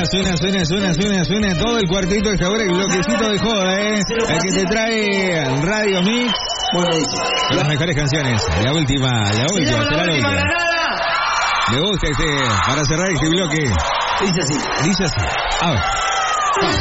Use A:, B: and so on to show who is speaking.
A: Suena todo el cuartito de ahora, el bloquecito de joda, el que te trae Radio Mix.
B: Bueno, dice.
A: Las mejores canciones. La última, será la última. Me gusta para cerrar este bloque.
B: Dice así.
A: A ver.